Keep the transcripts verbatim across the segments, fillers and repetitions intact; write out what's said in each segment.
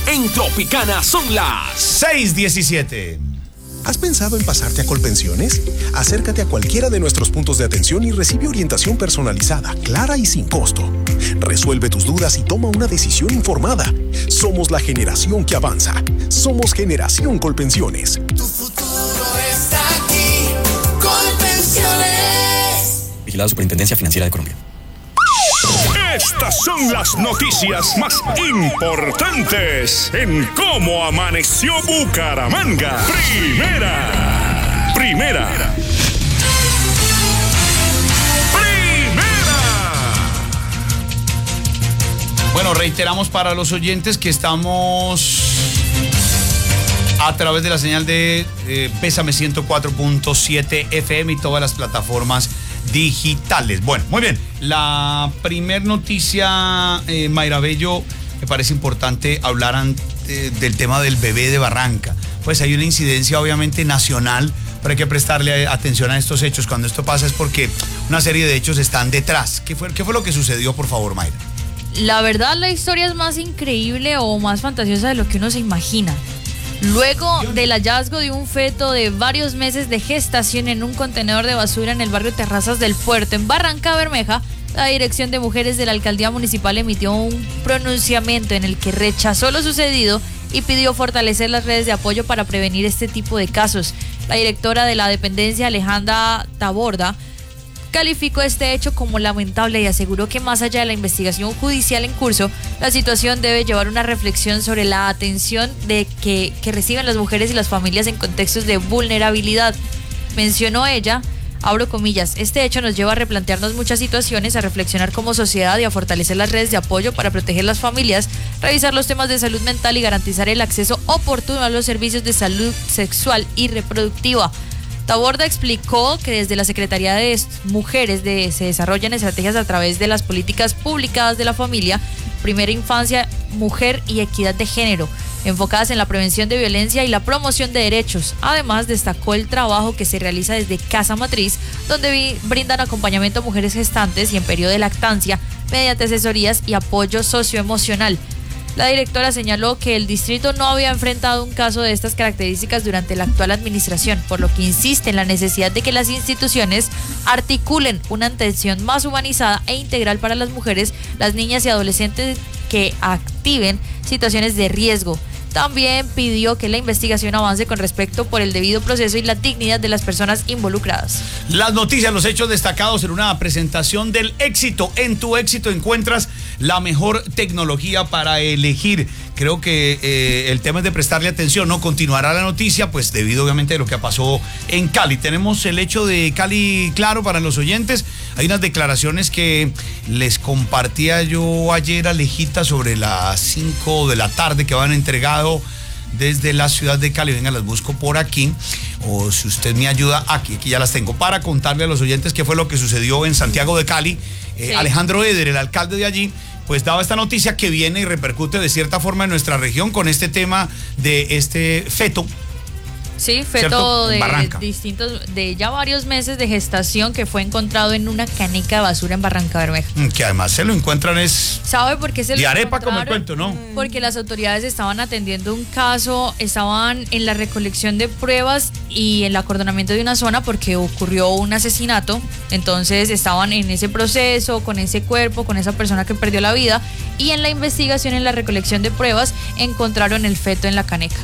En Tropicana son las seis diecisiete. ¿Has pensado en pasarte a Colpensiones? Acércate a cualquiera de nuestros puntos de atención y recibe orientación personalizada, clara y sin costo. Resuelve tus dudas y toma una decisión informada. Somos la generación que avanza. Somos Generación Colpensiones. Tu futuro está aquí. Colpensiones. Vigilado Superintendencia Financiera de Colombia. Estas son las noticias más importantes en Cómo Amaneció Bucaramanga. Primera. Primera. Primera. Bueno, reiteramos para los oyentes que estamos a través de la señal de eh, Pésame ciento cuatro punto siete F M y todas las plataformas digitales. Bueno, muy bien. La primer noticia, eh, Mayra Bello, me parece importante hablar ante, del tema del bebé de Barranca. Pues hay una incidencia obviamente nacional, pero hay que prestarle atención a estos hechos. Cuando esto pasa es porque una serie de hechos están detrás. ¿Qué fue, qué fue lo que sucedió, por favor, Mayra? La verdad, la historia es más increíble o más fantasiosa de lo que uno se imagina. Luego del hallazgo de un feto de varios meses de gestación en un contenedor de basura en el barrio Terrazas del Puerto, en Barranca Bermeja, la Dirección de Mujeres de la Alcaldía Municipal emitió un pronunciamiento en el que rechazó lo sucedido y pidió fortalecer las redes de apoyo para prevenir este tipo de casos. La directora de la dependencia, Alejandra Taborda, calificó este hecho como lamentable y aseguró que más allá de la investigación judicial en curso, la situación debe llevar una reflexión sobre la atención de que, que reciben las mujeres y las familias en contextos de vulnerabilidad. Mencionó ella, abro comillas, este hecho nos lleva a replantearnos muchas situaciones, a reflexionar como sociedad y a fortalecer las redes de apoyo para proteger las familias, revisar los temas de salud mental y garantizar el acceso oportuno a los servicios de salud sexual y reproductiva. Taborda explicó que desde la Secretaría de Mujeres de, se desarrollan estrategias a través de las políticas públicas de la familia, primera infancia, mujer y equidad de género, enfocadas en la prevención de violencia y la promoción de derechos. Además, destacó el trabajo que se realiza desde Casa Matriz, donde vi, brindan acompañamiento a mujeres gestantes y en periodo de lactancia mediante asesorías y apoyo socioemocional. La directora señaló que el distrito no había enfrentado un caso de estas características durante la actual administración, por lo que insiste en la necesidad de que las instituciones articulen una atención más humanizada e integral para las mujeres, las niñas y adolescentes que activen situaciones de riesgo. También pidió que la investigación avance con respecto por el debido proceso y la dignidad de las personas involucradas. Las noticias, los hechos destacados en una presentación del éxito. En tu éxito encuentras la mejor tecnología para elegir. Creo que eh, el tema es de prestarle atención, ¿no? Continuará la noticia, pues debido obviamente a lo que pasó en Cali. Tenemos el hecho de Cali claro para los oyentes. Hay unas declaraciones que les compartía yo ayer, Alejita, sobre las cinco de la tarde que van entregado desde la ciudad de Cali. Venga, las busco por aquí, o si usted me ayuda, aquí, aquí ya las tengo, para contarle a los oyentes qué fue lo que sucedió en Santiago de Cali. Eh, sí. Alejandro Eder, el alcalde de allí, pues daba esta noticia que viene y repercute de cierta forma en nuestra región con este tema de este feto. Sí, feto de, de distintos, de ya varios meses de gestación que fue encontrado en una canica de basura en Barranca Bermeja. Que además se lo encuentran es... ¿Sabe por qué se lo de arepa como el cuento, ¿no? Porque las autoridades estaban atendiendo un caso, estaban en la recolección de pruebas y el acordonamiento de una zona porque ocurrió un asesinato. Entonces estaban en ese proceso, con ese cuerpo, con esa persona que perdió la vida, y en la investigación, en la recolección de pruebas, encontraron el feto en la caneca.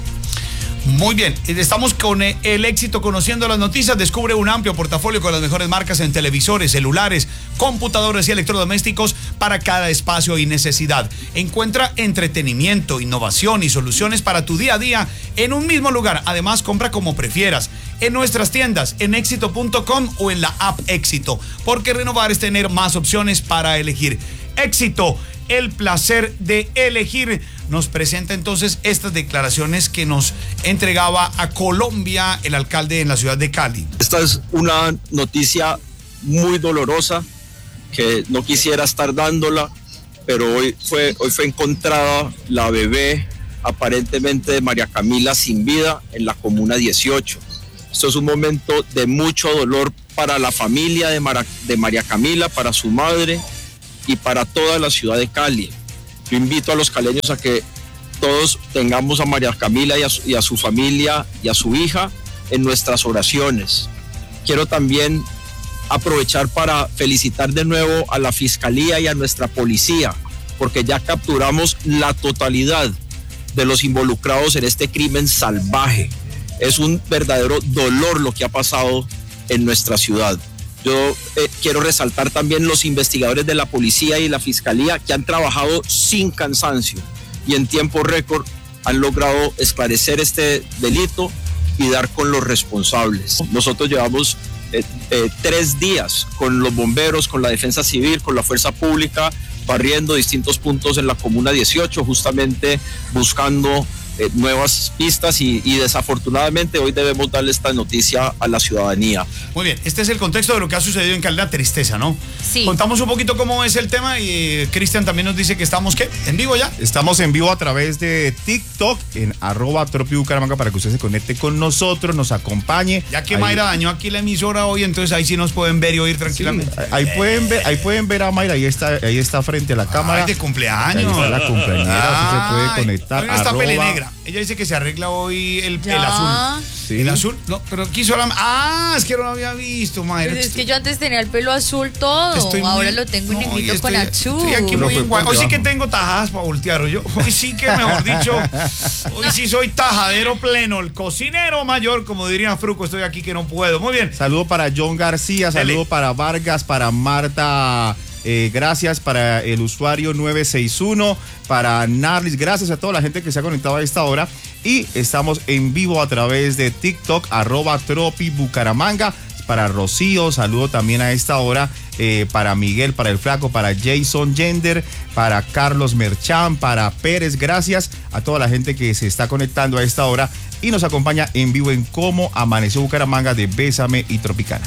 Muy bien, estamos con el éxito conociendo las noticias. Descubre un amplio portafolio con las mejores marcas en televisores, celulares, computadores y electrodomésticos para cada espacio y necesidad. Encuentra entretenimiento, innovación y soluciones para tu día a día en un mismo lugar. Además, compra como prefieras en nuestras tiendas, en éxito punto com o en la app Éxito, porque renovar es tener más opciones para elegir. Éxito, el placer de elegir. Nos presenta entonces estas declaraciones que nos entregaba a Colombia el alcalde en la ciudad de Cali. Esta es una noticia muy dolorosa que no quisiera estar dándola, pero hoy fue, hoy fue encontrada la bebé aparentemente de María Camila sin vida en la comuna dieciocho. Esto es un momento de mucho dolor para la familia de, Mara, de María Camila, para su madre y para toda la ciudad de Cali. Yo invito a los caleños a que todos tengamos a María Camila y a, su, y a su familia y a su hija en nuestras oraciones. Quiero también aprovechar para felicitar de nuevo a la Fiscalía y a nuestra policía, porque ya capturamos la totalidad de los involucrados en este crimen salvaje. Es un verdadero dolor lo que ha pasado en nuestra ciudad. Yo eh, quiero resaltar también los investigadores de la policía y la Fiscalía que han trabajado sin cansancio y en tiempo récord han logrado esclarecer este delito y dar con los responsables. Nosotros llevamos eh, eh, tres días con los bomberos, con la defensa civil, con la fuerza pública, barriendo distintos puntos en la Comuna dieciocho, justamente buscando eh, nuevas pistas y, y desafortunadamente hoy debemos darle esta noticia a la ciudadanía. Muy bien, este es el contexto de lo que ha sucedido en Cali, la tristeza, ¿no? Sí. Contamos un poquito cómo es el tema y eh, Cristian también nos dice que estamos, ¿qué? ¿En vivo ya? Estamos en vivo a través de TikTok en arroba Tropi Bucaramanga para que usted se conecte con nosotros, nos acompañe. Ya que ahí, Mayra dañó aquí la emisora hoy, entonces ahí sí nos pueden ver y oír tranquilamente. Sí, ahí, pueden ver, ahí pueden ver a Mayra, ahí está, ahí está frente a la cámara. Ay, de cumpleaños. Ahí está la cumpleañera, usted se puede Ay, conectar. hoy no está arroba, pele negra. Ella dice que se arregla hoy el, el Ya. azul. Sí. ¿El azul? No, pero quiso la... Ah, es que no lo había visto, Mayra. Pues es que yo antes tenía el pelo azul todo, Estoy muy- ahora lo tengo no, y negrito estoy- con azul. Estoy aquí No muy fue igual. por Hoy sí que debajo. tengo tajadas para voltear. Yo, hoy sí que, mejor dicho, hoy sí soy tajadero pleno. El cocinero mayor, como diría Fruco, estoy aquí que no puedo. Muy bien. Saludo para John García, saludo Dele. para Vargas, para Marta, eh, gracias para el usuario nueve seis uno, para Narlis, gracias a toda la gente que se ha conectado a esta hora. Y estamos en vivo a través de TikTok, arroba Tropi Bucaramanga. Para Rocío, saludo también a esta hora, eh, para Miguel, para el Flaco, para Jason Gender, para Carlos Merchán, para Pérez, gracias a toda la gente que se está conectando a esta hora y nos acompaña en vivo en Cómo Amaneció Bucaramanga de Bésame y Tropicana.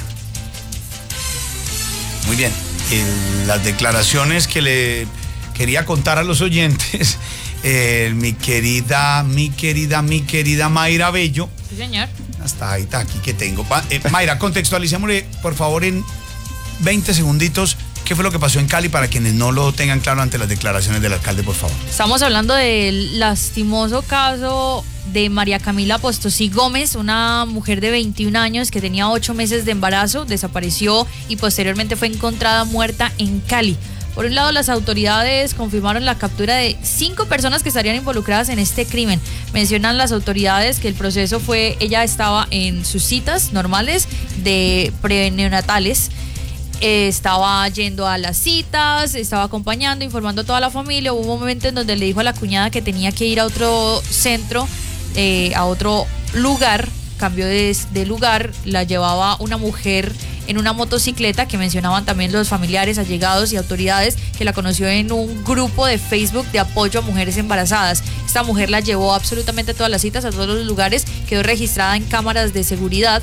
Muy bien. Eh, las declaraciones que le quería contar a los oyentes, eh, mi querida, mi querida, mi querida Mayra Bello. Sí, señor. Hasta ahí está, aquí que tengo. Pa- eh, Mayra, contextualicémosle, por favor, en veinte segunditos, ¿qué fue lo que pasó en Cali para quienes no lo tengan claro ante las declaraciones del alcalde, por favor? Estamos hablando del lastimoso caso de María Camila Postosí Gómez, una mujer de veintiún años que tenía ocho meses de embarazo, desapareció y posteriormente fue encontrada muerta en Cali. Por un lado, las autoridades confirmaron la captura de cinco personas que estarían involucradas en este crimen. Mencionan las autoridades que el proceso fue, ella estaba en sus citas normales de preneonatales. Eh, estaba yendo a las citas, estaba acompañando, informando a toda la familia. Hubo un momento en donde le dijo a la cuñada que tenía que ir a otro centro, eh, a otro lugar, cambió de, de lugar, la llevaba una mujer en una motocicleta, que mencionaban también los familiares, allegados y autoridades, que la conoció en un grupo de Facebook de apoyo a mujeres embarazadas. Esta mujer la llevó absolutamente a todas las citas, a todos los lugares, quedó registrada en cámaras de seguridad.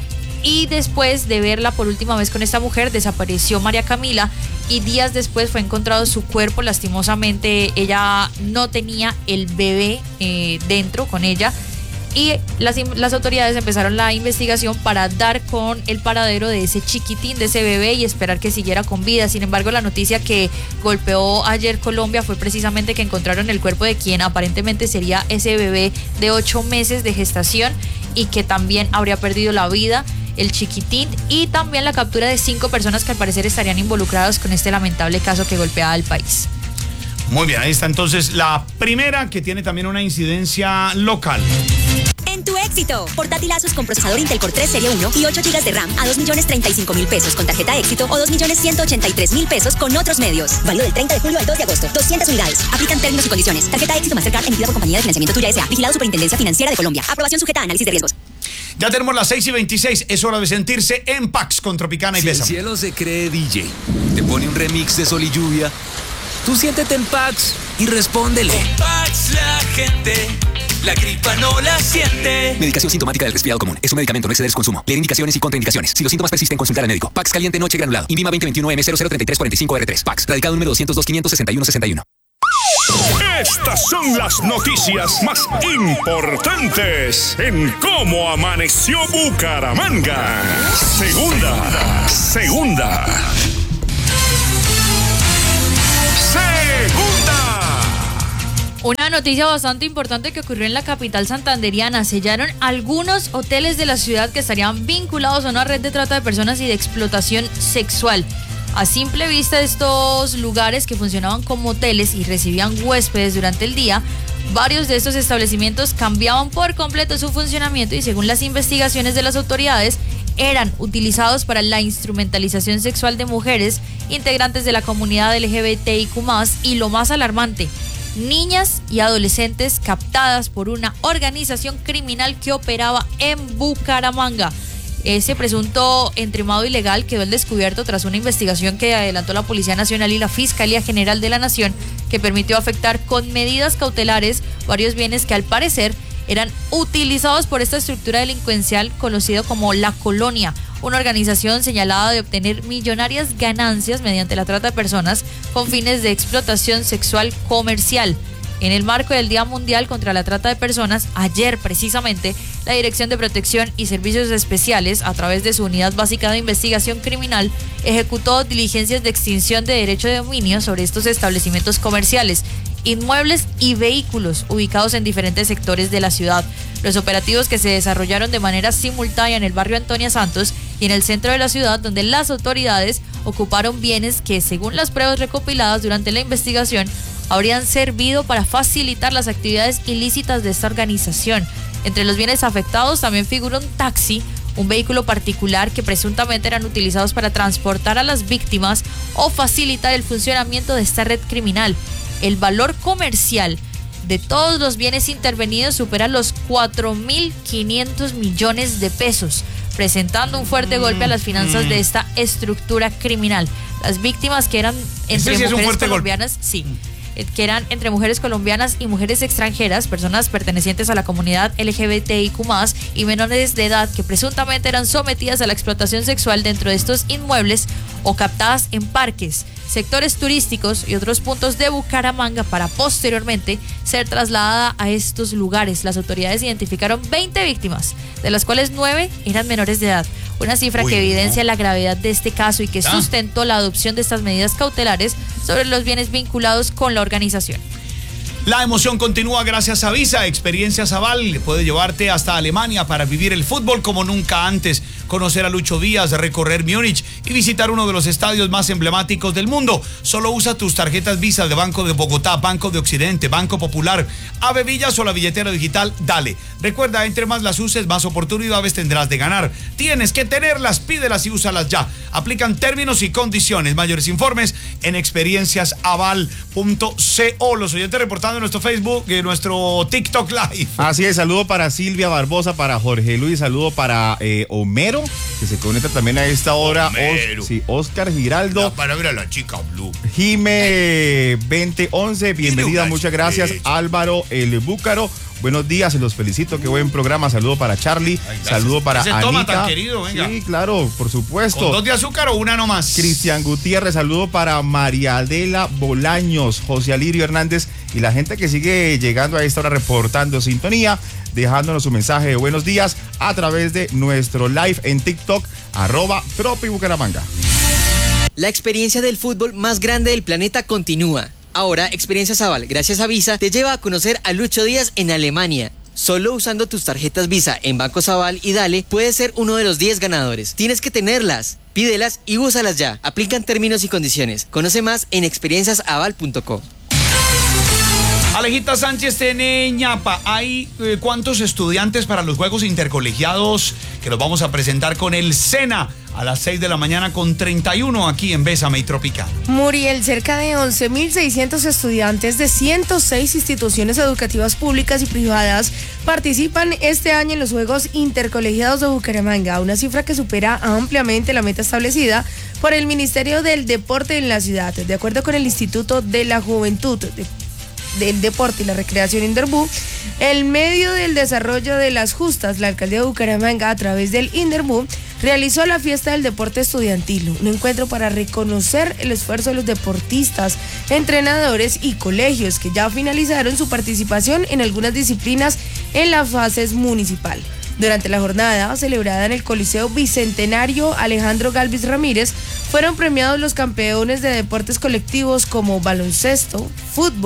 Y después de verla por última vez con esta mujer, desapareció María Camila y días después fue encontrado su cuerpo. Lastimosamente ella no tenía el bebé eh, dentro con ella y las, las autoridades empezaron la investigación para dar con el paradero de ese chiquitín, de ese bebé, y esperar que siguiera con vida. Sin embargo, la noticia que golpeó ayer Colombia fue precisamente que encontraron el cuerpo de quien aparentemente sería ese bebé de ocho meses de gestación y que también habría perdido la vida, el chiquitín, y también la captura de cinco personas que al parecer estarían involucradas con este lamentable caso que golpea al país. Muy bien, ahí está entonces la primera, que tiene también una incidencia local. En tu éxito, portátil Asus con procesador Intel Core tres Serie uno y ocho gigas de RAM a dos millones treinta y cinco mil pesos con tarjeta éxito o dos millones ciento ochenta y tres mil pesos con otros medios. Válido del treinta de julio al dos de agosto. doscientas unidades. Aplican términos y condiciones. Tarjeta éxito Mastercard emitida por compañía de financiamiento Tuya S A. Vigilado Superintendencia Financiera de Colombia. Aprobación sujeta a análisis de riesgos. Ya tenemos las seis y veintiséis. Es hora de sentirse en Pax con Tropicana y Si el Bésame. cielo se cree D J, te pone un remix de Sol y Lluvia, tú siéntete en Pax y respóndele. Con Pax la gente, la gripa no la siente. Medicación sintomática del resfriado común. Es un medicamento, no exceder su consumo. Leer indicaciones y contraindicaciones. Si los síntomas persisten, consultar al médico. Pax caliente noche granulado. Invima veinte veintiuno M cero cero treinta y tres cuarenta y cinco R tres. Pax. Radicado número doscientos dos quinientos sesenta y uno sesenta y uno. Estas son las noticias más importantes en Cómo Amaneció Bucaramanga. Segunda, segunda. Segunda. Una noticia bastante importante que ocurrió en la capital santanderiana. Sellaron algunos hoteles de la ciudad que estarían vinculados a una red de trata de personas y de explotación sexual. A simple vista, estos lugares que funcionaban como hoteles y recibían huéspedes durante el día, varios de estos establecimientos cambiaban por completo su funcionamiento y, según las investigaciones de las autoridades, eran utilizados para la instrumentalización sexual de mujeres integrantes de la comunidad L G B T I Q más, y lo más alarmante, niñas y adolescentes captadas por una organización criminal que operaba en Bucaramanga. Ese presunto entramado ilegal quedó al descubierto tras una investigación que adelantó la Policía Nacional y la Fiscalía General de la Nación, que permitió afectar con medidas cautelares varios bienes que al parecer eran utilizados por esta estructura delincuencial conocido como La Colonia, una organización señalada de obtener millonarias ganancias mediante la trata de personas con fines de explotación sexual comercial. En el marco del Día Mundial contra la Trata de Personas, ayer precisamente, la Dirección de Protección y Servicios Especiales, a través de su Unidad Básica de Investigación Criminal, ejecutó diligencias de extinción de derecho de dominio sobre estos establecimientos comerciales, inmuebles y vehículos ubicados en diferentes sectores de la ciudad. Los operativos, que se desarrollaron de manera simultánea en el barrio Antonia Santos y en el centro de la ciudad, donde las autoridades ocuparon bienes que, según las pruebas recopiladas durante la investigación, habrían servido para facilitar las actividades ilícitas de esta organización. Entre los bienes afectados también figura un taxi, un vehículo particular que presuntamente eran utilizados para transportar a las víctimas o facilitar el funcionamiento de esta red criminal. El valor comercial de todos los bienes intervenidos supera los cuatro mil quinientos millones de pesos, presentando un fuerte golpe a las finanzas de esta estructura criminal. Las víctimas, que eran entre sí es mujeres colombianas, golpe. sí, que eran entre mujeres colombianas y mujeres extranjeras, personas pertenecientes a la comunidad L G B T I Q más, y menores de edad que presuntamente eran sometidas a la explotación sexual dentro de estos inmuebles o captadas en parques, sectores turísticos y otros puntos de Bucaramanga para posteriormente ser trasladada a estos lugares. Las autoridades identificaron veinte víctimas, de las cuales nueve eran menores de edad. Una cifra Uy, que evidencia no. la gravedad de este caso y que ¿Ah? sustentó la adopción de estas medidas cautelares sobre los bienes vinculados con la organización. La emoción continúa gracias a Visa. Experiencias Aval puede llevarte hasta Alemania para vivir el fútbol como nunca antes, conocer a Lucho Díaz, recorrer Múnich y visitar uno de los estadios más emblemáticos del mundo. Solo usa tus tarjetas Visa de Banco de Bogotá, Banco de Occidente, Banco Popular, Ave Villas o la billetera digital Dale. Recuerda, entre más las uses, más oportunidades tendrás de ganar. Tienes que tenerlas, pídelas y úsalas ya. Aplican términos y condiciones. Mayores informes en experiencias aval punto co. Los oyentes reportando en nuestro Facebook y en nuestro TikTok Live. Así es, saludo para Silvia Barbosa, para Jorge Luis, saludo para eh, Homero, que se conecta también a esta hora. Os, sí, Oscar Giraldo. La palabra la chica Blue. Jime veinte once, bienvenida, muchas gracias. Álvaro El Búcaro. Buenos días, los felicito, qué buen programa. Saludo para Charlie, Ay, saludo para Ese Anita. Toma tan querido, venga. Sí, claro, por supuesto. ¿Con dos de azúcar o una nomás? Cristian Gutiérrez, saludo para María Adela Bolaños, José Alirio Hernández y la gente que sigue llegando a esta hora reportando sintonía, dejándonos su mensaje de buenos días a través de nuestro live en TikTok, arroba Tropi Bucaramanga. La experiencia del fútbol más grande del planeta continúa. Ahora, Experiencias Aval, gracias a Visa, te lleva a conocer a Lucho Díaz en Alemania. Solo usando tus tarjetas Visa en Bancos Aval y Dale, puedes ser uno de los diez ganadores. Tienes que tenerlas, pídelas y úsalas ya. Aplican términos y condiciones. Conoce más en experiencias aval punto co. Alejita Sánchez tiene ñapa. ¿Hay eh, cuántos estudiantes para los Juegos Intercolegiados que los vamos a presentar con el SENA a las seis de la mañana con treinta y uno aquí en Bésame y Tropical? Muriel, cerca de once mil seiscientos estudiantes de ciento seis instituciones educativas públicas y privadas participan este año en los Juegos Intercolegiados de Bucaramanga, una cifra que supera ampliamente la meta establecida por el Ministerio del Deporte en la ciudad. De acuerdo con el Instituto de la Juventud de del Deporte y la Recreación Inderbú, en medio del desarrollo de las justas, la alcaldía de Bucaramanga, a través del Inderbú, realizó la fiesta del deporte estudiantil, un encuentro para reconocer el esfuerzo de los deportistas, entrenadores y colegios que ya finalizaron su participación en algunas disciplinas en las fases municipal. Durante la jornada, celebrada en el Coliseo Bicentenario Alejandro Galvis Ramírez, fueron premiados los campeones de deportes colectivos como baloncesto, fútbol,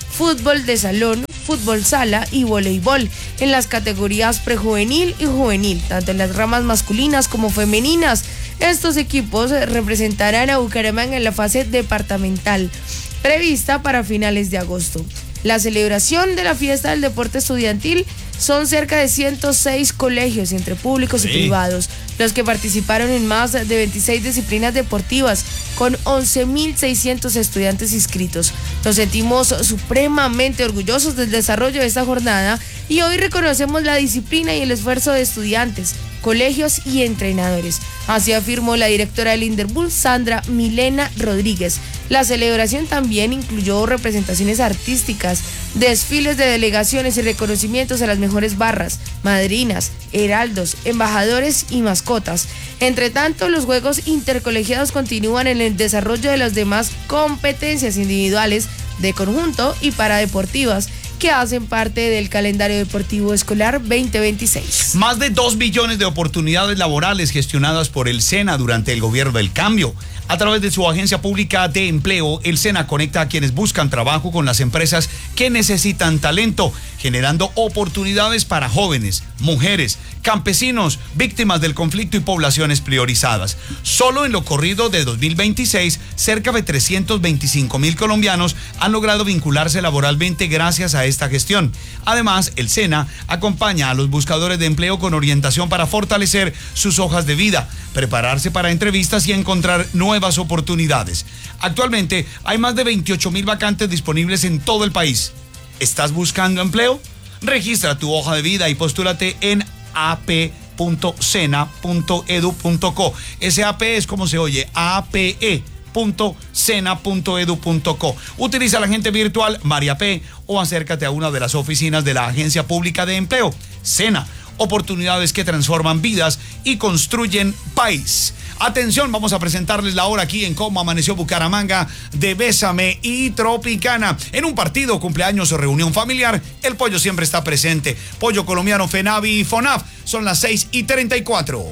fútbol de salón, fútbol sala y voleibol en las categorías prejuvenil y juvenil, tanto en las ramas masculinas como femeninas. Estos equipos representarán a Bucaramanga en la fase departamental, prevista para finales de agosto. La celebración de la fiesta del deporte estudiantil son cerca de ciento seis colegios entre públicos sí. y privados, los que participaron en más de veintiséis disciplinas deportivas con once mil seiscientos estudiantes inscritos. Nos sentimos supremamente orgullosos del desarrollo de esta jornada y hoy reconocemos la disciplina y el esfuerzo de estudiantes, colegios y entrenadores. Así afirmó la directora del Inderbull, Sandra Milena Rodríguez. La celebración también incluyó representaciones artísticas, desfiles de delegaciones y reconocimientos a las mejores barras, madrinas, heraldos, embajadores y mascotas. Entre tanto, los juegos intercolegiados continúan en el desarrollo de las demás competencias individuales, de conjunto y paradeportivas, que hacen parte del calendario deportivo escolar veinte veintiséis. Más de dos billones de oportunidades laborales gestionadas por el SENA durante el gobierno del cambio. A través de su agencia pública de empleo, el SENA conecta a quienes buscan trabajo con las empresas que necesitan talento, generando oportunidades para jóvenes, mujeres, campesinos, víctimas del conflicto y poblaciones priorizadas. Solo en lo corrido de dos mil veintiséis, cerca de trescientos veinticinco mil colombianos han logrado vincularse laboralmente gracias a esta gestión. Además, el SENA acompaña a los buscadores de empleo con orientación para fortalecer sus hojas de vida, prepararse para entrevistas y encontrar nuevas oportunidades. Actualmente hay más de veintiocho mil vacantes disponibles en todo el país. ¿Estás buscando empleo? Registra tu hoja de vida y postúlate en a p punto sena punto edu punto co. Ese A P es como se oye, A P E punto sena punto edu punto co. Utiliza la agente virtual María P o acércate a una de las oficinas de la Agencia Pública de Empleo. SENA, oportunidades que transforman vidas y construyen país. Atención, vamos a presentarles la hora aquí en Cómo Amaneció Bucaramanga de Bésame y Tropicana. En un partido, cumpleaños o reunión familiar, el pollo siempre está presente. Pollo colombiano, FENAVI y FONAF. Son las seis y treinta y cuatro.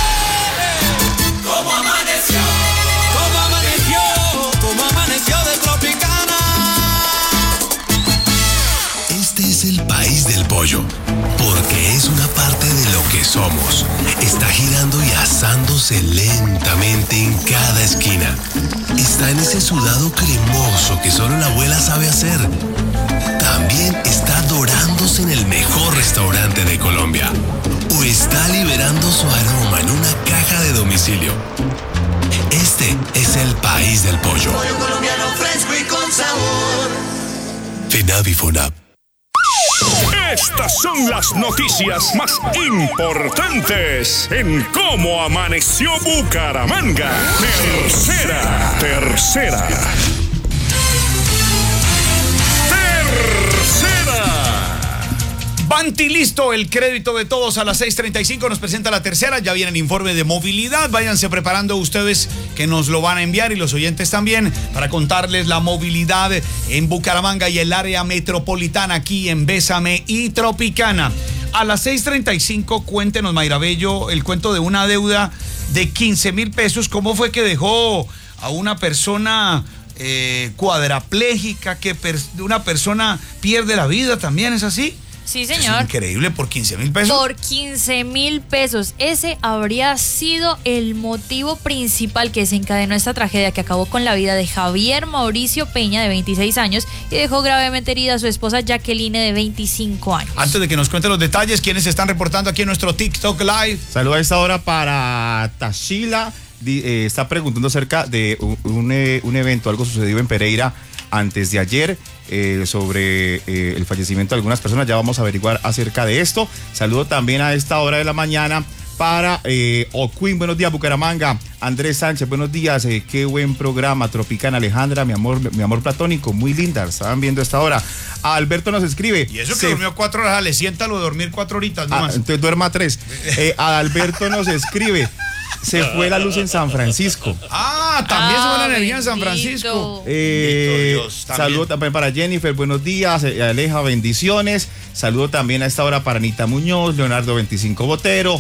¿Cómo amaneció? ¿Cómo amaneció? ¿Cómo amaneció de Tropicana? Este es el país del pollo, porque es una parte de lo que somos. Está girando y asándose lentamente en cada esquina. Está en ese sudado cremoso que solo la abuela sabe hacer. También está dorándose en el mejor restaurante de Colombia. O está liberando su aroma en una caja de domicilio. Este es el país del pollo. Pollo colombiano fresco y con sabor. FENAVI FONAP. Estas son las noticias más importantes en Cómo Amaneció Bucaramanga. Tercera, tercera. Banti listo, el crédito de todos a las seis treinta y cinco nos presenta la tercera, ya viene el informe de movilidad, váyanse preparando ustedes que nos lo van a enviar y los oyentes también para contarles la movilidad en Bucaramanga y el área metropolitana aquí en Bésame y Tropicana. A las seis treinta y cinco cuéntenos, Mayra Bello, el cuento de una deuda de quince mil pesos, ¿cómo fue que dejó a una persona eh, cuadraplégica, que per- una persona pierde la vida también, ¿es así? Sí, señor. Es increíble, por quince mil pesos. Por quince mil pesos. Ese habría sido el motivo principal que desencadenó esta tragedia que acabó con la vida de Javier Mauricio Peña, de veintiséis años, y dejó gravemente herida a su esposa Jacqueline, de veinticinco años. Antes de que nos cuente los detalles, ¿quiénes se están reportando aquí en nuestro TikTok Live? Saludos a esta hora para Tashila. Eh, está preguntando acerca de un, un, un evento, algo sucedido en Pereira antes de ayer, eh, sobre eh, el fallecimiento de algunas personas. Ya vamos a averiguar acerca de esto. Saludo también a esta hora de la mañana para eh, O'Queen, buenos días Bucaramanga. Andrés Sánchez, buenos días, eh, qué buen programa. Tropicana, Alejandra, mi amor, mi amor platónico, muy linda, estaban viendo a esta hora. A Alberto nos escribe. Y eso que se... durmió cuatro horas, le siéntalo de dormir cuatro horitas nomás. Ah, entonces duerma tres. Eh, a Alberto nos escribe. Se fue la luz en San Francisco. Ah, también ah, se fue la energía bendito. en San Francisco. Eh, Dios, también. Saludo también para Jennifer, buenos días. eh, Aleja, bendiciones. Saludo también a esta hora para Anita Muñoz, Leonardo veinticinco Botero, Jorge Luis.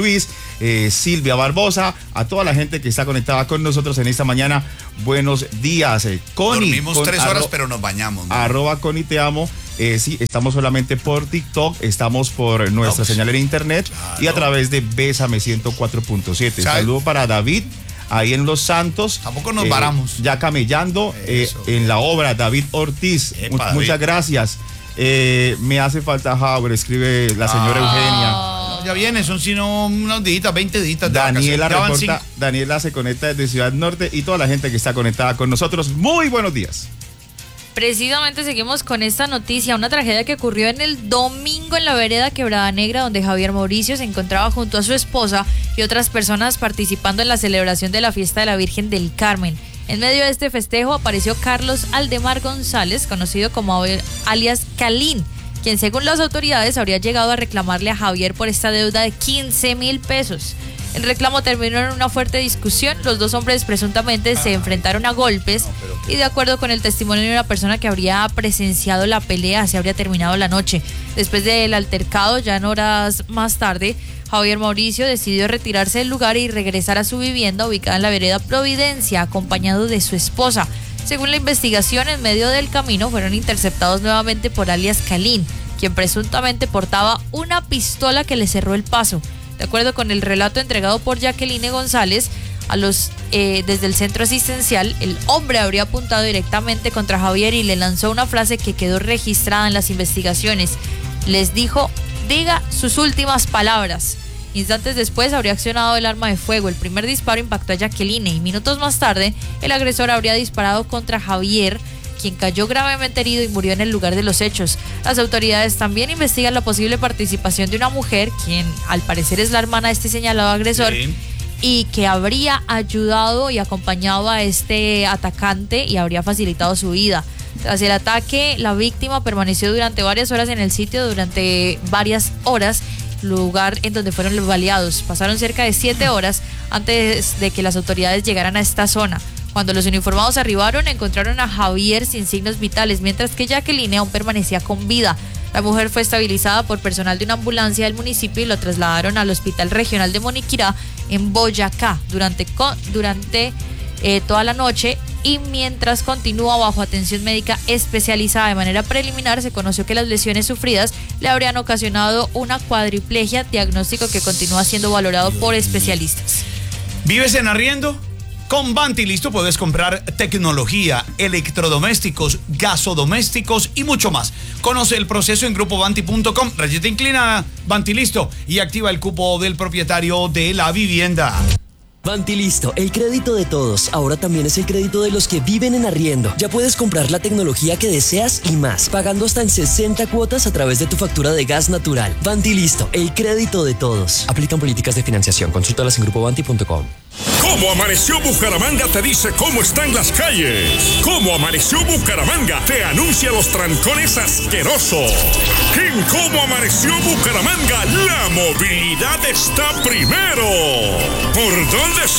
Luis, eh, Silvia Barbosa, a toda la gente que está conectada con nosotros en esta mañana. Buenos días, eh, Connie. Dormimos con, tres horas, arro, pero nos bañamos, ¿no? Arroba Connie te amo. Eh, sí, estamos solamente por TikTok, estamos por nuestra no, señal en internet claro. y a través de Bésame ciento cuatro punto siete. Saludo para David, ahí en Los Santos. Tampoco nos eh, varamos. Ya camellando eh, en la obra, David Ortiz. Epa, David. Muchas gracias. Eh, me hace falta Howard, escribe la señora ah, Eugenia. No, ya viene, son sino unos días, veinte días. Daniela reporta, Daniela se conecta desde Ciudad Norte y toda la gente que está conectada con nosotros. Muy buenos días. Precisamente seguimos con esta noticia, una tragedia que ocurrió en el domingo en la vereda Quebrada Negra, donde Javier Mauricio se encontraba junto a su esposa y otras personas participando en la celebración de la fiesta de la Virgen del Carmen. En medio de este festejo apareció Carlos Aldemar González, conocido como alias Calín, quien según las autoridades habría llegado a reclamarle a Javier por esta deuda de quince mil pesos. El reclamo terminó en una fuerte discusión. Los dos hombres presuntamente se enfrentaron a golpes y de acuerdo con el testimonio de una persona que habría presenciado la pelea, se habría terminado la noche. Después del altercado, ya en horas más tarde, Javier Mauricio decidió retirarse del lugar y regresar a su vivienda ubicada en la vereda Providencia, acompañado de su esposa. Según la investigación, en medio del camino fueron interceptados nuevamente por alias Calín, quien presuntamente portaba una pistola que le cerró el paso. De acuerdo con el relato entregado por Jacqueline González, a los eh, desde el centro asistencial, el hombre habría apuntado directamente contra Javier y le lanzó una frase que quedó registrada en las investigaciones. Les dijo, diga sus últimas palabras. Instantes después habría accionado el arma de fuego. El primer disparo impactó a Jacqueline y minutos más tarde el agresor habría disparado contra Javier, quien cayó gravemente herido y murió en el lugar de los hechos. Las autoridades también investigan la posible participación de una mujer, quien al parecer es la hermana de este señalado agresor, sí, y que habría ayudado y acompañado a este atacante y habría facilitado su vida. Tras el ataque, la víctima permaneció durante varias horas en el sitio, durante varias horas, lugar en donde fueron baleados. Pasaron cerca de siete horas antes de que las autoridades llegaran a esta zona. Cuando los uniformados arribaron, encontraron a Javier sin signos vitales, mientras que Jacqueline aún permanecía con vida. La mujer fue estabilizada por personal de una ambulancia del municipio y lo trasladaron al Hospital Regional de Moniquirá en Boyacá durante, durante eh, toda la noche, y mientras continúa bajo atención médica especializada. De manera preliminar se conoció que las lesiones sufridas le habrían ocasionado una cuadriplegia, diagnóstico que continúa siendo valorado por especialistas. ¿Vives en arriendo? Con Vanti Listo puedes comprar tecnología, electrodomésticos, gasodomésticos y mucho más. Conoce el proceso en grupo vanti punto com, rayita inclinada, Vanti Listo, y activa el cupo del propietario de la vivienda. Vanti Listo, el crédito de todos. Ahora también es el crédito de los que viven en arriendo. Ya puedes comprar la tecnología que deseas y más, pagando hasta en sesenta cuotas a través de tu factura de gas natural. Vanti Listo, el crédito de todos. Aplican políticas de financiación. Consúltalas en grupo vanti punto com. ¿Cómo amaneció Bucaramanga? Te dice cómo están las calles. ¿Cómo amaneció Bucaramanga? Te anuncia los trancones asquerosos. En ¿Cómo amaneció Bucaramanga? La movilidad está primero. ¿Por dónde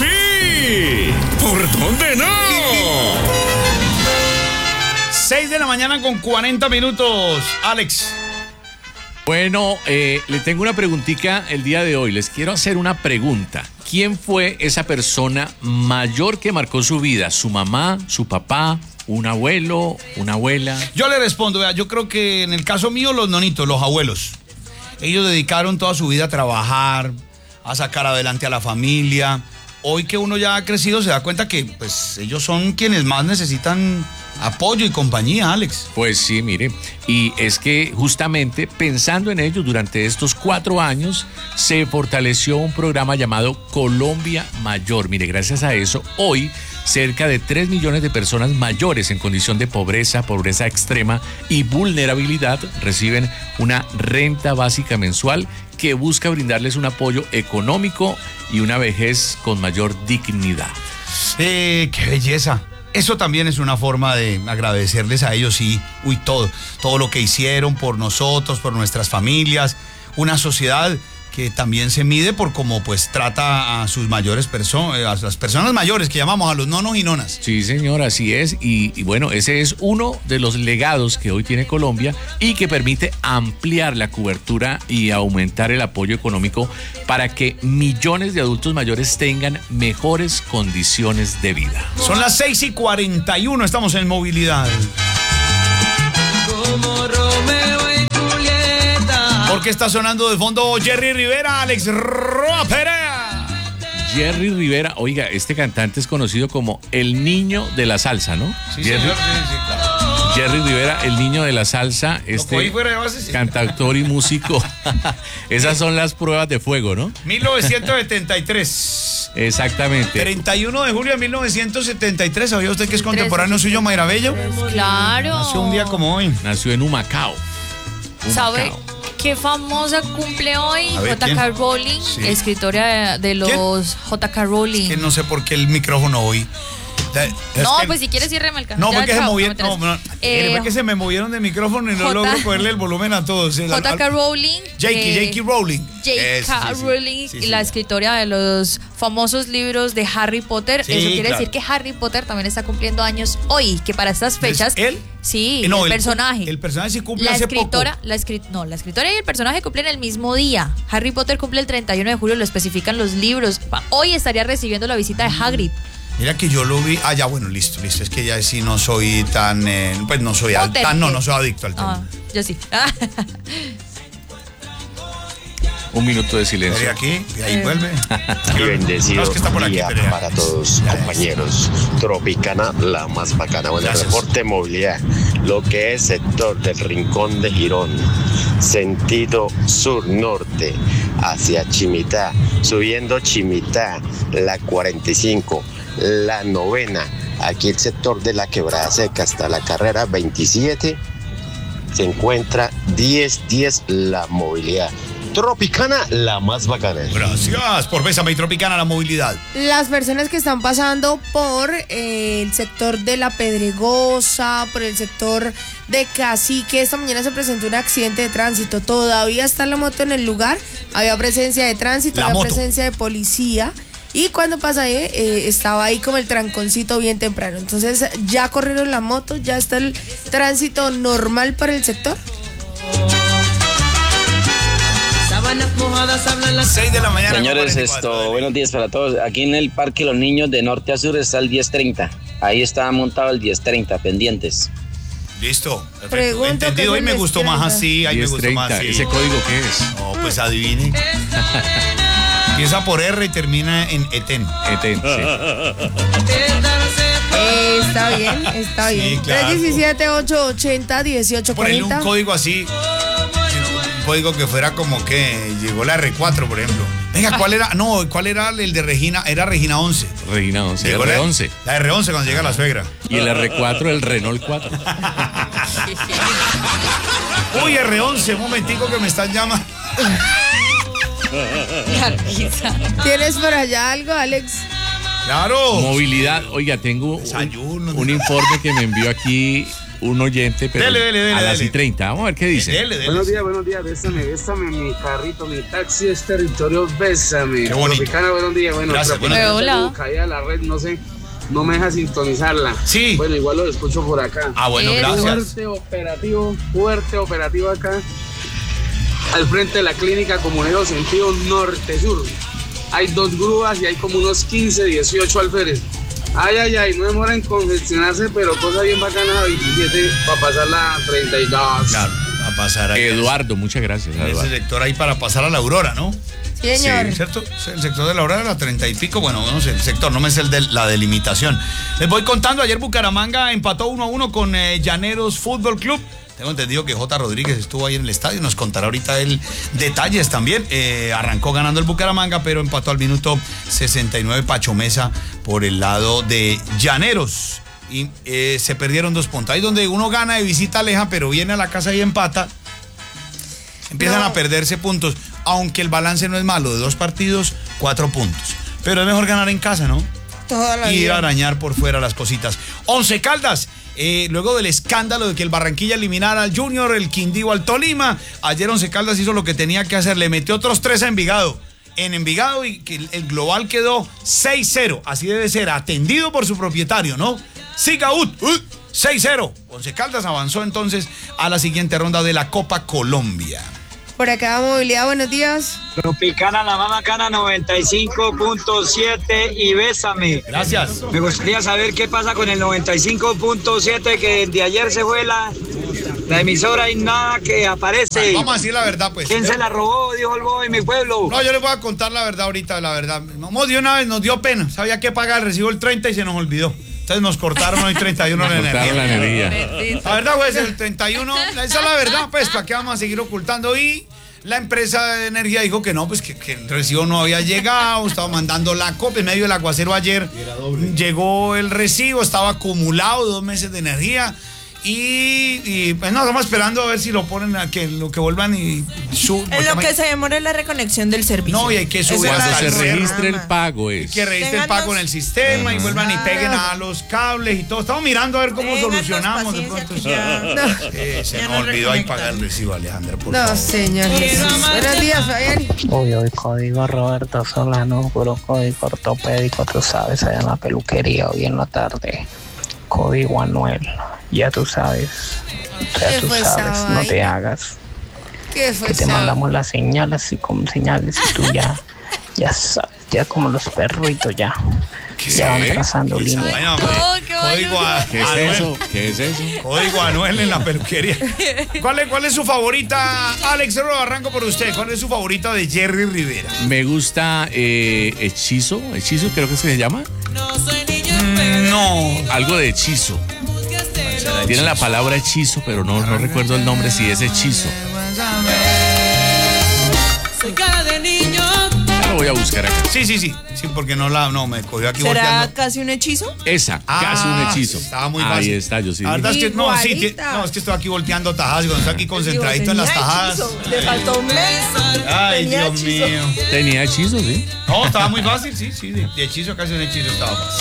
sí? ¿Por dónde no? seis de la mañana con cuarenta minutos. Alex. Bueno, eh, le tengo una preguntita el día de hoy. Les quiero hacer una pregunta. ¿Quién fue esa persona mayor que marcó su vida? ¿Su mamá, su papá, un abuelo, una abuela? Yo le respondo, vea, yo creo que en el caso mío los nonitos, los abuelos. Ellos dedicaron toda su vida a trabajar, a sacar adelante a la familia. Hoy que uno ya ha crecido se da cuenta que pues ellos son quienes más necesitan apoyo y compañía, Alex. Pues sí, mire, y es que justamente pensando en ellos durante estos cuatro años se fortaleció un programa llamado Colombia Mayor. Mire, gracias a eso, hoy cerca de tres millones de personas mayores en condición de pobreza, pobreza extrema y vulnerabilidad reciben una renta básica mensual que busca brindarles un apoyo económico y una vejez con mayor dignidad. Eh, ¡Qué belleza! Eso también es una forma de agradecerles a ellos, y uy, todo, todo lo que hicieron por nosotros, por nuestras familias, una sociedad que también se mide por cómo pues trata a sus mayores personas, a las personas mayores que llamamos a los nonos y nonas. Sí, señor, así es. Y, y bueno, ese es uno de los legados que hoy tiene Colombia y que permite ampliar la cobertura y aumentar el apoyo económico para que millones de adultos mayores tengan mejores condiciones de vida. Son las seis y cuarenta y uno, estamos en movilidad. Como Romeo y Julieta. Porque está sonando de fondo Jerry Rivera, Alex Roa Perea. Jerry Rivera, oiga, este cantante es conocido como el niño de la salsa, ¿no? Sí, Jerry, señor, sí, sí, claro. Jerry Rivera, el niño de la salsa, este cantautor y músico. Esas son las pruebas de fuego, ¿no? mil novecientos setenta y tres. Exactamente. treinta y uno de julio de mil novecientos setenta y tres. ¿Sabía usted que es contemporáneo suyo, Mayra Bello? Claro. Nació un día como hoy. Nació en Humacao. ¿Sabe qué famosa cumple hoy? A ver, J K. ¿quién? Rowling, Sí. escritora de los J K. Rowling. Que no sé por qué el micrófono hoy. Es No, que- pues si quieres ir marcando. No, Ya, porque se chao, movieron. no No, me no, enteras. Eh, fue que se me movieron de micrófono y no J- logro ponerle el volumen a todos. El- J K. al- Rowling. J K. eh, J K. Rowling. J K. Eso, sí, sí. Rowling, Sí, sí, la ya. escritora de los famosos libros de Harry Potter. Sí, Eso quiere claro. decir que Harry Potter también está cumpliendo años hoy, que para estas fechas. ¿Él? Sí, Eh, no, el el- personaje. El personaje sí cumple La hace escritora, poco. la escrit no, la escritora y el personaje cumplen el mismo día. Harry Potter cumple el treinta y uno de julio, lo especifican los libros. Pa- Hoy estaría recibiendo la visita de Hagrid. Mira que yo lo vi. Ah, ya, bueno, listo, listo. Es que ya sí no soy tan. eh, pues no soy al- Potter, tan. No, ¿qué? no soy adicto al tema. Ah, yo sí. Un minuto de silencio. Estoy aquí, y ahí vuelve. Y bendecido No, es que está por aquí, día Perea. para todos, compañeros. Tropicana, la más bacana. Bueno, Gracias. reporte de movilidad. Lo que es sector del Rincón de Girón, sentido sur-norte, hacia Chimitá, subiendo Chimitá, la cuarenta y cinco, la novena. Aquí el sector de la Quebrada Seca hasta la carrera veintisiete, se encuentra diez diez la movilidad. Tropicana, la más bacana. Gracias por Bésame y Tropicana, la movilidad. Las personas que están pasando por eh, el sector de La Pedregosa, por el sector de Cacique, esta mañana se presentó un accidente de tránsito. Todavía está la moto en el lugar, había presencia de tránsito, La había moto. presencia de policía. Y cuando pasé, eh, estaba ahí como el tranconcito bien temprano. Entonces ya corrieron la moto, ya está el tránsito normal para el sector. Sábanas mojadas hablan las seis de la mañana. Señores, esto, buenos días para todos. Aquí en el Parque Los Niños de norte a sur está el diez treinta. Ahí está montado el diez treinta, pendientes. Listo. Perfecto. Pregunto Entendido. qué es Hoy el me gustó más así. Ahí me gustó más así. ¿Ese código qué es? No, pues adivine. Empieza por R y termina en Eten. Eten, Eh, está bien, está Sí, bien. claro. tres diecisiete, ocho ochenta, dieciocho Ponerle cuarenta. un código así. Un código que fuera como que llegó la R cuatro, por ejemplo. Venga, ¿cuál era? No, ¿cuál era el de Regina? Era Regina once. Regina once, Llegó R la- once. La R once cuando llega la suegra. Y el R cuatro, el Renault cuatro. Uy, R once, un momentico que me están llamando. ¿Tienes por allá algo, Alex? Claro. Movilidad. Oiga, tengo un, un informe que me envió aquí un oyente, pero Dele, dele, dele, a las dele. y treinta. Vamos a ver qué dice. Buenos días, buenos días, bésame, bésame, mi carrito, mi taxi es territorio, bésame. Qué bonito. Tropicana, buenos días, bueno, Gracias, pero buenos por días. ejemplo, Hola. caída la red, no sé, no me deja sintonizarla. Sí. Bueno, igual lo escucho por acá. Ah, bueno, Eso. gracias. Fuerte operativo, fuerte operativo acá, al frente de la clínica Comunero sentido norte-sur. Hay dos grúas y hay como unos quince, dieciocho alférez. Ay, ay, ay, no demora en congestionarse, pero cosa bien bacana, veintisiete para pasar la treinta y dos. Claro, a pasar ahí. Eduardo, muchas gracias. En ese Eduardo. sector ahí para pasar a la Aurora, ¿no? Sí, señor. Sí, ¿cierto? El sector de la Aurora, la treinta y pico, bueno, no sé, el sector, no me sé el de la delimitación. Les voy contando, ayer Bucaramanga empató uno a uno con eh, Llaneros Fútbol Club. Tengo entendido que J. Rodríguez estuvo ahí en el estadio, nos contará ahorita él detalles también. Eh, arrancó ganando el Bucaramanga, pero empató al minuto sesenta y nueve Pacho Mesa por el lado de Llaneros. Y eh, se perdieron dos puntos. Ahí donde uno gana de visita aleja, pero viene a la casa y empata. Empiezan No. a perderse puntos, aunque el balance no es malo, de dos partidos, cuatro puntos. Pero es mejor ganar en casa, ¿no? Toda la Y ir vida. a arañar por fuera las cositas. Once Caldas Eh, luego del escándalo de que el Barranquilla eliminara al Junior, el Quindío al Tolima, ayer Once Caldas hizo lo que tenía que hacer, le metió otros tres a Envigado. En Envigado y que el global quedó seis cero, así debe ser, atendido por su propietario, ¿no? Sigaut, uh, seis cero. Once Caldas avanzó entonces a la siguiente ronda de la Copa Colombia. Por acá, Movilidad, buenos días. Tropicana, la más bacana, noventa y cinco punto siete y bésame. Gracias. Me gustaría saber qué pasa con el noventa y cinco punto siete, que de ayer se fue la, la emisora y nada que aparece. Ay, vamos a decir la verdad, pues. ¿Quién se la robó? Dijo el bobo en mi pueblo. No, yo les voy a contar la verdad ahorita, la verdad. Vamos, de una vez nos dio pena. Sabía que pagar, recibió el treinta y se nos olvidó. Entonces nos cortaron hoy treinta y uno de energía. la energía. La verdad, pues, el treinta y uno, esa es la verdad, pues, ¿para qué vamos a seguir ocultando? Y la empresa de energía dijo que no, pues que, que el recibo no había llegado, estaba mandando la copia en medio del aguacero ayer. Llegó el recibo, estaba acumulado dos meses de energía. Y, y pues no, estamos esperando a ver si lo ponen a que lo que vuelvan y suban. En lo que se demora la reconexión del servicio. No, y hay que subir cuando hasta se el registre cerro. el pago es. Que registre el pago en el sistema y vuelvan y peguen a los cables y todo. Estamos mirando a ver cómo Téngannos solucionamos de pronto. ya- No. Eh, se ya nos nos olvidó ahí pagar el recibo, Alejandra, por No, favor. señor Jesús. Buenos días, Fabián. Uy, hoy código Roberto Solano, puro código ortopédico, tú sabes, allá en la peluquería hoy en la tarde. Código Anuel, ya tú sabes, ya ¿Qué tú fue esa sabes, no te vaina? hagas. ¿Qué fue Que te esa? mandamos las señales y como señales y tú ya, ya sabes, ya como los perritos ya, ya van trazando líneas. Ay, hombre. Código a- ¿Qué es Anuel. eso? ¿Qué es eso? Código Anuel en la peluquería. ¿Cuál es, cuál es su favorita? Alex, Cerro, arranco por usted. ¿Cuál es su favorita de Jerry Rivera? Me gusta eh, Hechizo. Hechizo creo que se llama. No. Algo de hechizo. Tiene la palabra hechizo, pero no, no recuerdo el nombre si es hechizo. Soy cara de niño. Ya lo voy a buscar acá. Sí, sí, sí. Sí, porque no la, no, me cogió aquí ¿Será volteando. casi un hechizo? Esa, Ah, casi un hechizo. Estaba muy Ahí fácil. está, yo sí. La verdad es que no, sí, Igualita. tie- no, es que estoy aquí volteando tajadas, cuando estoy aquí concentradito en las Tenía tajadas. hechizo, le faltó un mes. Ay, Tenía Dios hechizo. mío. Tenía hechizo, sí. No, estaba muy fácil, sí, sí, de, de hechizo casi un hechizo estaba fácil.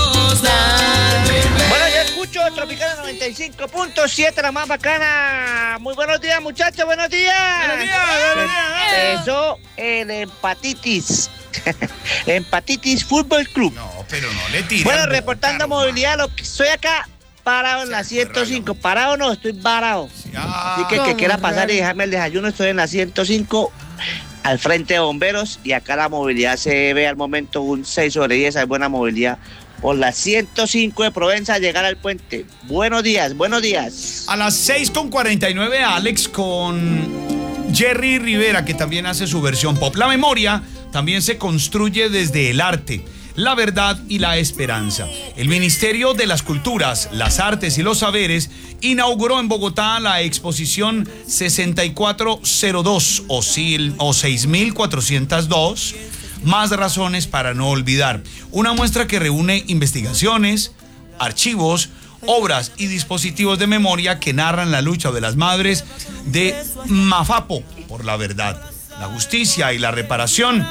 Bueno, yo escucho Tropicana noventa y cinco punto siete, la más bacana. Muy buenos días, muchachos, buenos días. Buenos días, buenos días. Empezó el empatitis. Empatitis Fútbol Club. No, pero no le tiran. Bueno, reportando movilidad, lo que estoy acá parado en la ciento cinco. Parado no, estoy parado. Así que el que ¿Cómo, quiera pasar raro? y dejarme el desayuno, estoy en la ciento cinco. Al frente de bomberos, y acá la movilidad se ve al momento un seis sobre diez, hay buena movilidad por la ciento cinco de Provenza a llegar al puente. Buenos días, buenos días. A las seis con cuarenta y nueve, Alex con Jerry Rivera, que también hace su versión pop. La memoria también se construye desde el arte, la verdad y la esperanza. El Ministerio de las Culturas, las Artes y los Saberes inauguró en Bogotá la exposición sesenta y cuatro cero dos o, sil- o seis mil cuatrocientos dos, más razones para no olvidar. Una muestra que reúne investigaciones, archivos, obras y dispositivos de memoria que narran la lucha de las madres de Mafapo por la verdad, la justicia y la reparación.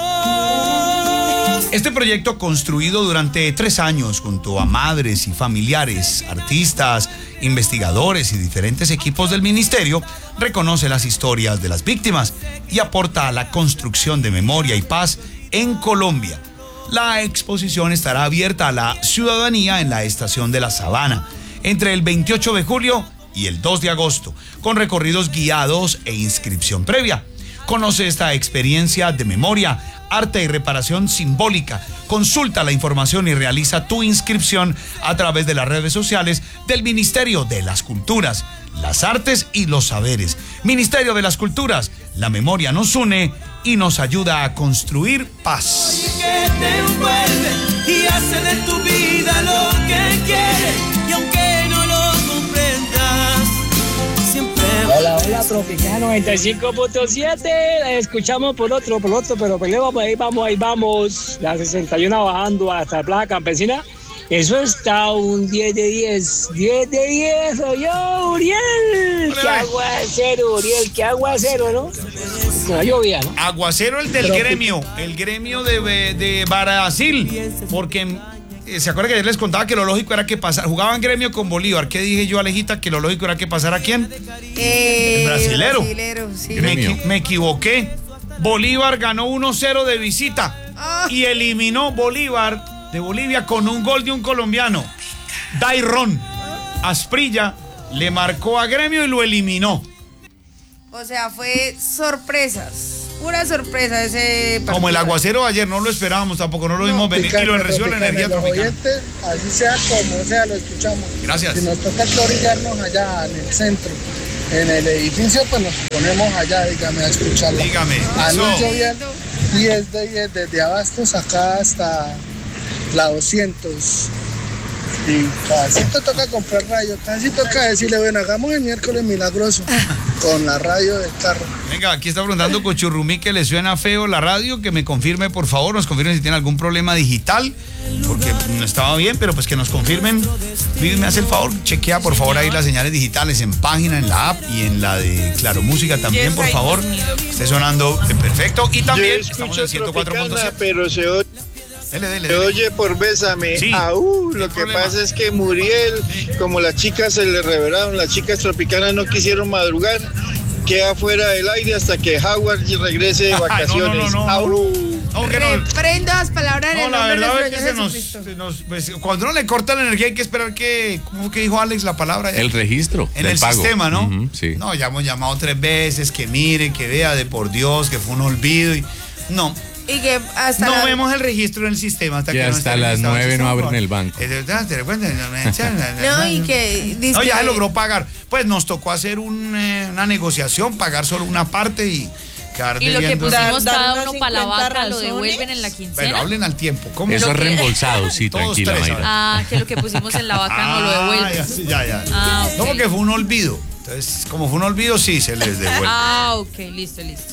Este proyecto, construido durante tres años junto a madres y familiares, artistas, investigadores y diferentes equipos del ministerio, reconoce las historias de las víctimas y aporta a la construcción de memoria y paz en Colombia. La exposición estará abierta a la ciudadanía en la Estación de la Sabana entre el veintiocho de julio y el dos de agosto, con recorridos guiados e inscripción previa. Conoce esta experiencia de memoria, arte y reparación simbólica. Consulta la información y realiza tu inscripción a través de las redes sociales del Ministerio de las Culturas, las Artes y los Saberes. Ministerio de las Culturas, la memoria nos une y nos ayuda a construir paz. Que te envuelve y hace de tu vida lo que quiere. Y aunque no lo comprendas, siempre. Hola, hola, Tropicana noventa y cinco punto siete. La escuchamos por otro, por otro, pero pues vamos, ahí vamos, ahí vamos. La sesenta y uno bajando hasta Plaza Campesina. Eso está un diez de diez. diez de diez, oye, Uriel. Qué aguacero, Uriel, qué aguacero, ¿no? No llovía, ¿no? Aguacero el del Pero- gremio, el gremio de, de Brasil, porque eh, ¿se acuerda que ayer les contaba que lo lógico era que pasara, jugaban Gremio con Bolívar? ¿Qué dije yo, Alejita? Que lo lógico era que pasara ¿quién? Eh, el brasilero. brasilero sí. Me, equi- me equivoqué. Bolívar ganó uno cero de visita Ah. y eliminó Bolívar de Bolivia con un gol de un colombiano, Dairon. Asprilla le marcó a Gremio y lo eliminó. O sea, fue sorpresas. Pura sorpresa ese partido. Como el aguacero de ayer, no lo esperábamos tampoco, no lo vimos venir y lo recibió la energía los tropical. oyentes, así sea como sea, lo escuchamos. Gracias. Si nos toca orillarnos allá en el centro, en el edificio, pues nos ponemos allá, dígame, a escucharlo. Dígame. Anoche Eso. lloviendo diez de diez desde Abastos acá hasta la doscientos. Y casi te toca comprar radio, casi toca decirle, bueno, hagamos el miércoles milagroso con la radio del carro. Venga, aquí está preguntando Cochurrumí que le suena feo la radio, que me confirme, por favor, nos confirmen si tiene algún problema digital, porque no estaba bien, pero pues que nos confirmen. Vivi, me hace el favor, chequea por favor ahí las señales digitales en página, en la app y en la de Claro Música también, por favor. Esté sonando perfecto y también Yo estamos escucho en ciento cuatro punto Tropicana, siete. pero se oye, Dele, dele, se dele. oye por Bésame. Sí. Aú, lo ¿Qué que problema? pasa es que Muriel, como las chicas se le revelaron, las chicas tropicanas no quisieron madrugar, queda fuera del aire hasta que Howard regrese de Ay, no, no, vacaciones. no, no. Aú. No, que no. Reprendo las palabras en No, el la nombre de verdad nuestro es que Señor se nos, Jesucristo. se nos- pues, cuando uno le corta la energía hay que esperar que, ¿cómo que dijo Alex la palabra? El registro En del el pago. sistema, ¿no? Ujú, sí. No, ya hemos llamado tres veces, que mire, que vea, de por Dios, que fue un olvido y no. Y que hasta No la- vemos el registro en el sistema hasta Que que no hasta esté las registrado nueve el no sistema. abren el banco. Eh, de verdad, ¿te recuerdas? No, y que dice No, ya que- se logró pagar. Pues nos tocó hacer un, eh, una negociación, pagar solo una parte y quedar Y lo que debiendo. pusimos Dar- cada dar uno unas para la cincuenta vaca lo razones. devuelven en la quincena. Bueno, hablen al tiempo. ¿Cómo? Eso Lo es que- reembolsado, sí, Todos tranquila, tres, Mayra. Ah, que lo que pusimos en la vaca no lo Ah, devuelven. ya, sí, ya, ya. Ah, ok. No, porque fue un olvido. Entonces, como fue un olvido, sí se les devuelve. Ah, ok, listo, listo.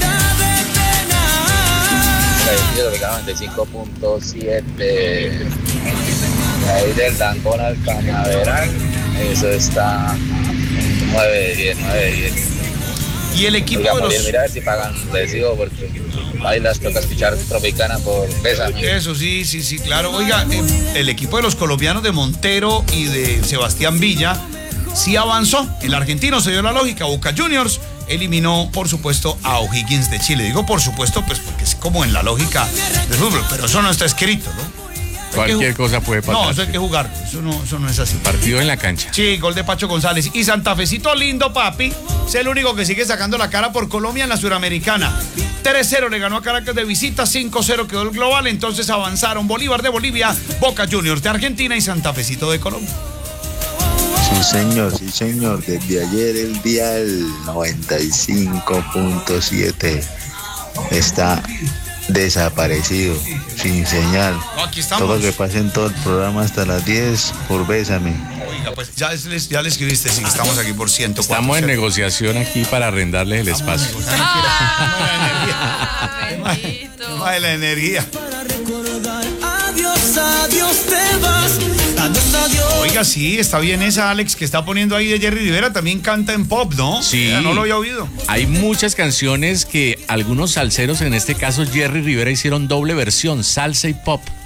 noventa y cinco punto siete. Ahí del Dancón al Cañaveral, eso está nueve de diez, nueve de diez. Y el equipo Oiga, de los... Muriel, mira a ver si pagan recibo, porque ahí las toca escuchar Tropicana por Bésame. Eso sí, sí, sí, claro. Oiga, eh, el equipo de los colombianos de Montero y de Sebastián Villa sí avanzó. El argentino se dio la lógica. Boca Juniors eliminó, por supuesto, a O'Higgins de Chile. Digo por supuesto, pues porque es como en la lógica del fútbol, pero eso no está escrito, ¿no? Cualquier cosa puede pasar. No, eso hay que jugar. Eso no, eso no es así. Partido en la cancha. Sí, gol de Pacho González. Y Santa Fecito lindo, papi. Es el único que sigue sacando la cara por Colombia en la Suramericana. tres cero le ganó a Caracas de visita, cinco cero quedó el global. Entonces avanzaron Bolívar de Bolivia, Boca Juniors de Argentina y Santa Fecito de Colombia. Sí, señor, sí, señor. Desde ayer el día el noventa y cinco punto siete está desaparecido, sin señal. No, aquí estamos. Todo que pasen todo el programa hasta las diez por Bésame. Oiga, pues ya, les, ya le escribiste, sí, estamos aquí por ciento cuatro. Estamos en negociación aquí para arrendarles el espacio. Ay, la energía. Adiós, adiós, te vas. Adiós, adiós. Oiga, sí, está bien esa Alex que está poniendo ahí de Jerry Rivera, también canta en pop, ¿no? Sí. Ya no lo había oído. Hay muchas canciones que algunos salseros, en este caso Jerry Rivera, hicieron doble versión, salsa y pop.